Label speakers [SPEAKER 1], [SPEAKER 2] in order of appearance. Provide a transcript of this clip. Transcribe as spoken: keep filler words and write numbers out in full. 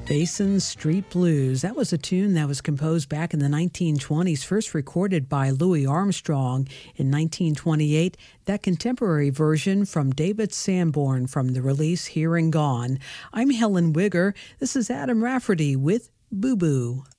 [SPEAKER 1] Basin Street Blues. That was a tune that was composed back in the nineteen twenties, first recorded by Louis Armstrong in nineteen twenty-eight. That contemporary version from David Sanborn from the release Here and Gone. I'm Helen Wigger. This is Adam Rafferty with Boo Boo.